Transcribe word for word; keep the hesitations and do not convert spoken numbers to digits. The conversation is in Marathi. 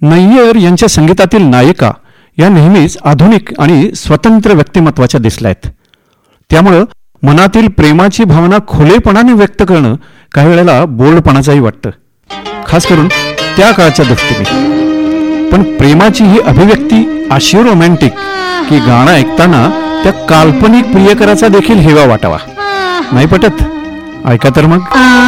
नय्यर यांच्या संगीतातील नायिका या नेहमीच आधुनिक आणि स्वतंत्र व्यक्तिमत्वाच्या दिसल्यात. त्यामुळं मनातील प्रेमाची भावना खुलेपणाने व्यक्त करणं काही वेळेला बोल्डपणाचाही वाटतं, खास करून त्या काळच्या दृष्टीने. पण प्रेमाची ही अभिव्यक्ती अशी रोमॅन्टिक की गाणं ऐकताना त्या काल्पनिक प्रियकराचा देखील हेवा वाटावा. नाही पटत? ऐका तर मग.